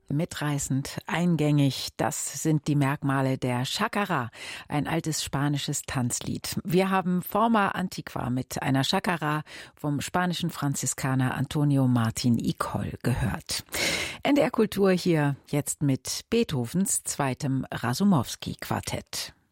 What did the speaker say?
Mitreißend, eingängig, das sind die Merkmale der Chacarra, ein altes spanisches Tanzlied. Wir haben Forma Antiqua mit einer Chacarra vom spanischen Franziskaner Antonio Martin y Coll gehört. NDR Kultur hier jetzt mit Beethovens zweitem Rasumowski-Quartett.